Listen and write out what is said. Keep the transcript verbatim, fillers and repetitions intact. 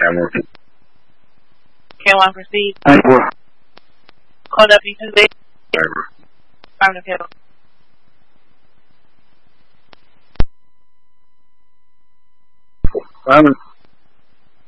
Can one proceed? nine four. Call W two eight. Affirmative. Affirmative.